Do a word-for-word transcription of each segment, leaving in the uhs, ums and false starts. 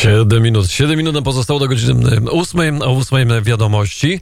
Siedem minut. Siedem minut nam pozostało do godziny ósmej, o ósmej wiadomości.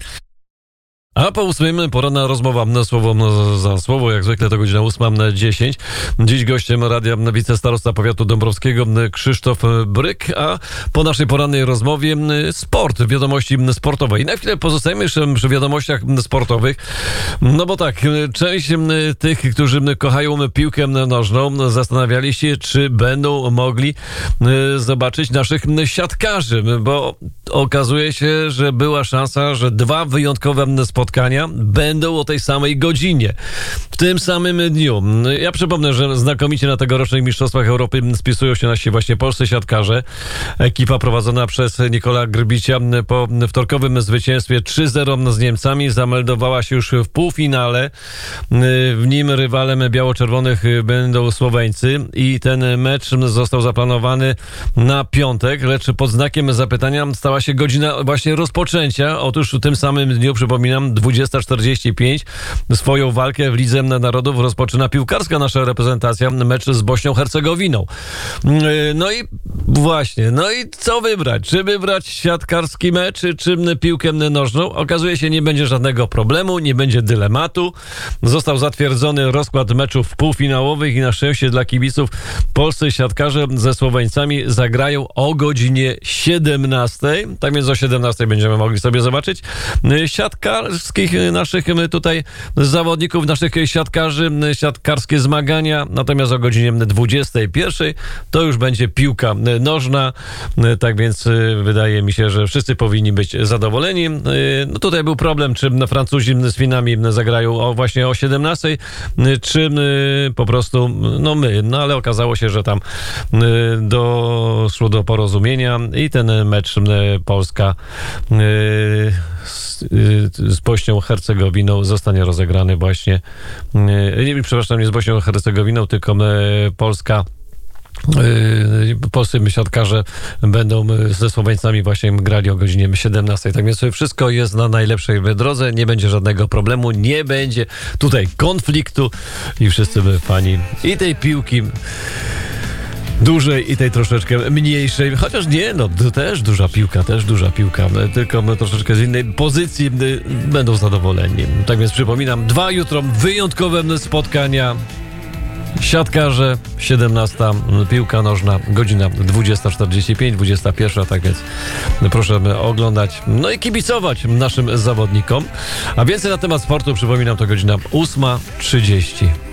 A po ósmym poranna rozmowa słowo za słowo, jak zwykle to godzina ósma dziesięć. Dziś gościem radia wicestarosta powiatu dąbrowskiego Krzysztof Bryk, a po naszej porannej rozmowie sport, wiadomości sportowe. I na chwilę pozostajemy jeszcze przy wiadomościach sportowych, no bo tak, część tych, którzy kochają piłkę nożną, zastanawiali się, czy będą mogli zobaczyć naszych siatkarzy, bo okazuje się, że była szansa, że dwa wyjątkowe spotkania będą o tej samej godzinie, w tym samym dniu. Ja przypomnę, że znakomicie na tegorocznych Mistrzostwach Europy spisują się nasi właśnie polscy siatkarze. Ekipa prowadzona przez Nikola Grbicia po wtorkowym zwycięstwie trzy zero z Niemcami zameldowała się już w półfinale. W nim rywalem biało-czerwonych będą Słoweńcy i ten mecz został zaplanowany na piątek, lecz pod znakiem zapytania stała się godzina właśnie rozpoczęcia. Otóż w tym samym dniu, przypominam, dwudziesta czterdzieści pięć swoją walkę w Lidze Narodów rozpoczyna piłkarska nasza reprezentacja, mecz z Bośnią Hercegowiną. No i właśnie, no i co wybrać? Czy wybrać siatkarski mecz, czy piłkę nożną? Okazuje się, nie będzie żadnego problemu, nie będzie dylematu. Został zatwierdzony rozkład meczów półfinałowych i na szczęście dla kibiców polscy siatkarze ze Słoweńcami zagrają o godzinie siedemnastej. Tak więc o siedemnastej będziemy mogli sobie zobaczyć siatkarskich naszych tutaj zawodników, naszych siatkarzy, siatkarskie zmagania. Natomiast o godzinie dwudziestej pierwszej to już będzie piłka nożna. Tak więc wydaje mi się, że wszyscy powinni być zadowoleni. No tutaj był problem, czy Francuzi z Finami zagrają o właśnie o siedemnastej, czy po prostu no my. No ale okazało się, że tam doszło do porozumienia i ten mecz Polska z, z Bośnią Hercegowiną zostanie rozegrany właśnie, nie, przepraszam, nie z Bośnią Hercegowiną, tylko Polska. Polscy siatkarze będą ze Słoweńcami właśnie grali o godzinie siedemnastej. Tak więc wszystko jest na najlepszej drodze, nie będzie żadnego problemu, nie będzie tutaj konfliktu i wszyscy by fani i tej piłki dużej i tej troszeczkę mniejszej, chociaż nie, no też duża piłka, też duża piłka, tylko troszeczkę z innej pozycji będą zadowoleni. Tak więc przypominam, dwa jutro wyjątkowe spotkania. Siatkarze, siedemnasta, piłka nożna, godzina dwudziesta czterdzieści pięć, dwudziesta pierwsza, tak więc proszę oglądać, no i kibicować naszym zawodnikom. A więcej na temat sportu, przypominam, to godzina ósma trzydzieści.